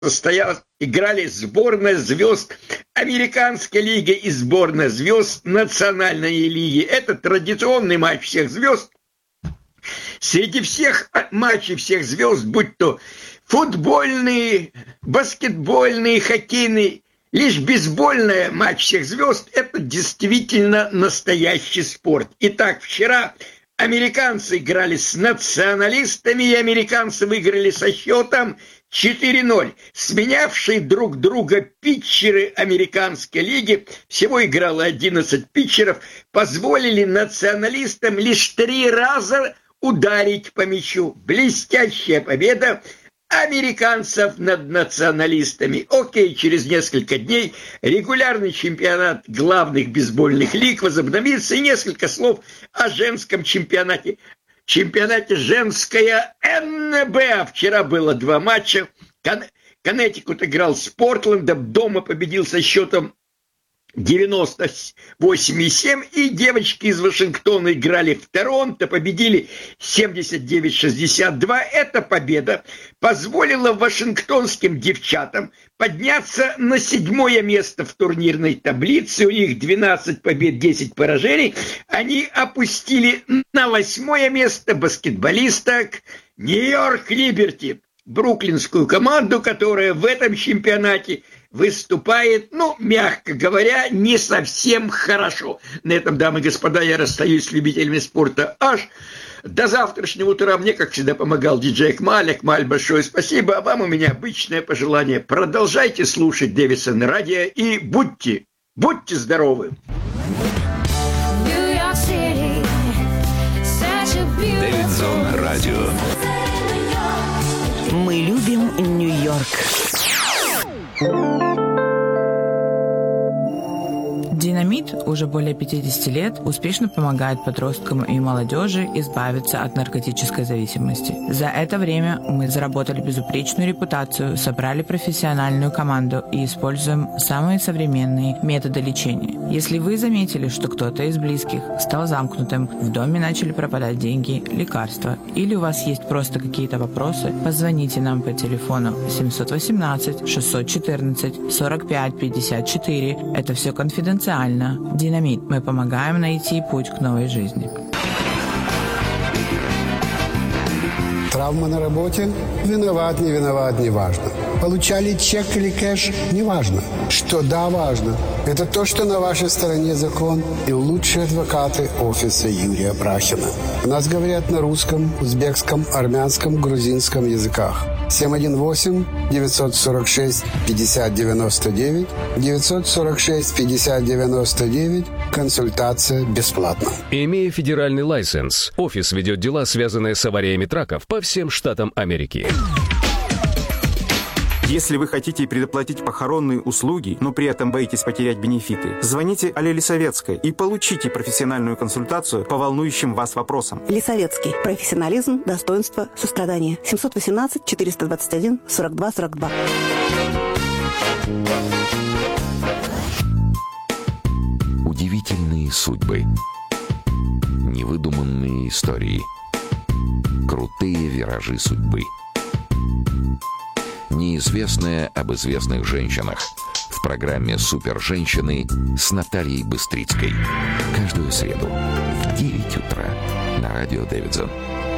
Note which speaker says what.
Speaker 1: состоялось. Играли сборная звезд Американской лиги и сборная звезд Национальной лиги. Это традиционный матч всех звезд. Среди всех матчей всех звезд, будь то футбольные, баскетбольные, хоккейные, лишь бейсбольный матч всех звезд – это действительно настоящий спорт. Итак, вчера американцы играли с националистами, и американцы выиграли со счетом 4-0. Сменявшие друг друга питчеры Американской лиги, всего играло 11 питчеров, позволили националистам лишь 3 раза ударить по мячу. Блестящая победа американцев над националистами. Окей, через несколько дней регулярный чемпионат главных бейсбольных лиг возобновится. И несколько слов о женском чемпионате. Чемпионате женская НБА. Вчера было 2 матча. Коннектикут играл с Портлендом. Дома победил со счетом 98,7, и девочки из Вашингтона играли в Торонто, победили 79-62. Эта победа позволила вашингтонским девчатам подняться на 7-е место в турнирной таблице. У них 12 побед, 10 поражений. Они опустили на 8-е место баскетболисток Нью-Йорк Либерти, бруклинскую команду, которая в этом чемпионате выступает, мягко говоря, не совсем хорошо. На этом, дамы и господа, я расстаюсь с любителями спорта аж до завтрашнего утра. Мне, как всегда, помогал диджей Акмаль. Акмаль, большое спасибо. А вам у меня обычное пожелание. Продолжайте слушать Дэвидсон радио и будьте здоровы.
Speaker 2: Дэвидсон радио.
Speaker 3: Мы любим Нью-Йорк.
Speaker 4: Динамит уже более 50 лет успешно помогает подросткам и молодежи избавиться от наркотической зависимости. За это время мы заработали безупречную репутацию, собрали профессиональную команду и используем самые современные методы лечения. Если вы заметили, что кто-то из близких стал замкнутым, в доме начали пропадать деньги, лекарства, или у вас есть просто какие-то вопросы, позвоните нам по телефону 718-614-45-54. Это все конфиденциально. Динамит. Мы помогаем найти путь к новой жизни.
Speaker 5: Травма на работе? Виноват, не виноват, не важно. Получали чек или кэш? Не важно. Что да, важно. Это то, что на вашей стороне закон и лучшие адвокаты офиса Юрия Брахина. У нас говорят на русском, узбекском, армянском, грузинском языках. 718-946-5099, 946-5099, консультация бесплатна.
Speaker 2: Имея федеральный лайсенс, офис ведет дела, связанные с авариями траков по всем штатам Америки.
Speaker 6: Если вы хотите предоплатить похоронные услуги, но при этом боитесь потерять бенефиты, звоните Алле Лисовецкой и получите профессиональную консультацию по волнующим вас вопросам.
Speaker 7: Лисовецкий. Профессионализм, достоинство, сострадание. 718-421-42-42.
Speaker 8: Удивительные судьбы. Невыдуманные истории. Крутые виражи судьбы. Неизвестное об известных женщинах. В программе «Супер-женщины» с Натальей Быстрицкой. Каждую среду в 9 утра на радио Дэвидсон.